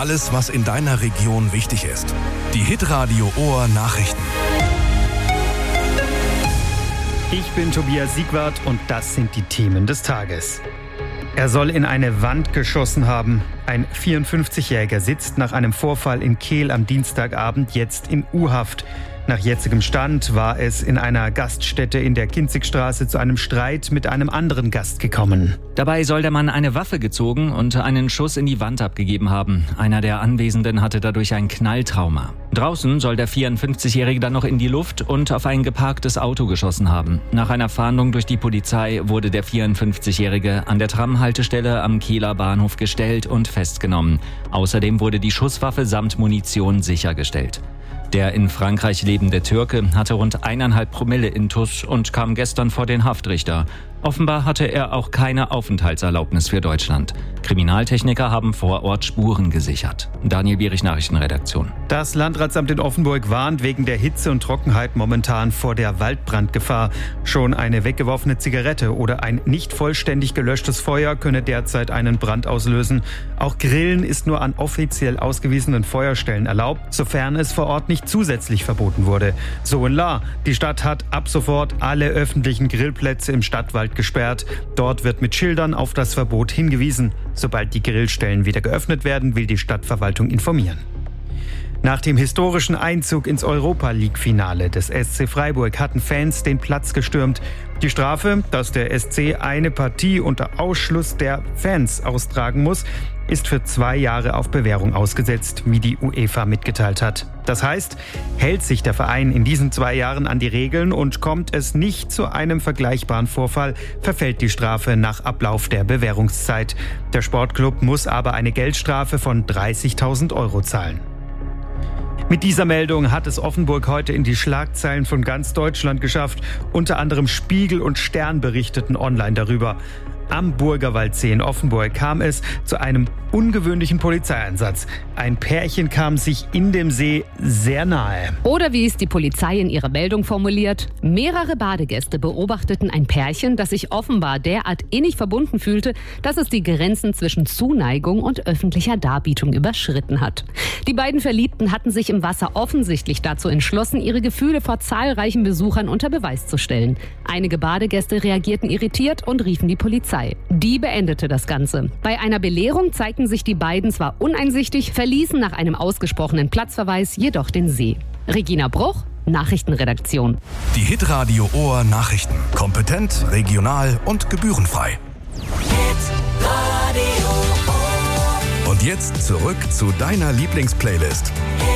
Alles, was in deiner Region wichtig ist. Die Hitradio Ohr Nachrichten. Ich bin Tobias Siegwart und das sind die Themen des Tages. Er soll in eine Wand geschossen haben. Ein 54-Jähriger sitzt nach einem Vorfall in Kehl am Dienstagabend jetzt in U-Haft. Nach jetzigem Stand war es in einer Gaststätte in der Kinzigstraße zu einem Streit mit einem anderen Gast gekommen. Dabei soll der Mann eine Waffe gezogen und einen Schuss in die Wand abgegeben haben. Einer der Anwesenden hatte dadurch ein Knalltrauma. Draußen soll der 54-Jährige dann noch in die Luft und auf ein geparktes Auto geschossen haben. Nach einer Fahndung durch die Polizei wurde der 54-Jährige an der Tramhaltestelle am Kehler Bahnhof gestellt und festgenommen. Außerdem wurde die Schusswaffe samt Munition sichergestellt. Der in Frankreich lebende Türke hatte rund 1,5 Promille Intus und kam gestern vor den Haftrichter. Offenbar hatte er auch keine Aufenthaltserlaubnis für Deutschland. Kriminaltechniker haben vor Ort Spuren gesichert. Daniel Bierich, Nachrichtenredaktion. Das Landratsamt in Offenburg warnt wegen der Hitze und Trockenheit momentan vor der Waldbrandgefahr. Schon eine weggeworfene Zigarette oder ein nicht vollständig gelöschtes Feuer könne derzeit einen Brand auslösen. Auch Grillen ist nur an offiziell ausgewiesenen Feuerstellen erlaubt, sofern es vor Ort nicht zusätzlich verboten wurde. So in Lahr. Die Stadt hat ab sofort alle öffentlichen Grillplätze im Stadtwald gesperrt. Dort wird mit Schildern auf das Verbot hingewiesen. Sobald die Grillstellen wieder geöffnet werden, will die Stadtverwaltung informieren. Nach dem historischen Einzug ins Europa-League-Finale des SC Freiburg hatten Fans den Platz gestürmt. Die Strafe, dass der SC eine Partie unter Ausschluss der Fans austragen muss, ist für 2 Jahre auf Bewährung ausgesetzt, wie die UEFA mitgeteilt hat. Das heißt, hält sich der Verein in diesen 2 Jahren an die Regeln und kommt es nicht zu einem vergleichbaren Vorfall, verfällt die Strafe nach Ablauf der Bewährungszeit. Der Sportclub muss aber eine Geldstrafe von 30.000 € zahlen. Mit dieser Meldung hat es Offenburg heute in die Schlagzeilen von ganz Deutschland geschafft. Unter anderem Spiegel und Stern berichteten online darüber. Am Burgerwaldsee in Offenburg kam es zu einem ungewöhnlichen Polizeieinsatz. Ein Pärchen kam sich in dem See sehr nahe. Oder wie es die Polizei in ihrer Meldung formuliert: Mehrere Badegäste beobachteten ein Pärchen, das sich offenbar derart innig verbunden fühlte, dass es die Grenzen zwischen Zuneigung und öffentlicher Darbietung überschritten hat. Die beiden Verliebten hatten sich im Wasser offensichtlich dazu entschlossen, ihre Gefühle vor zahlreichen Besuchern unter Beweis zu stellen. Einige Badegäste reagierten irritiert und riefen die Polizei. Die beendete das Ganze. Bei einer Belehrung zeigten sich die beiden zwar uneinsichtig, verließen nach einem ausgesprochenen Platzverweis jedoch den See. Regina Bruch, Nachrichtenredaktion. Die Hitradio Ohr Nachrichten. Kompetent, regional und gebührenfrei. Und jetzt zurück zu deiner Lieblingsplaylist.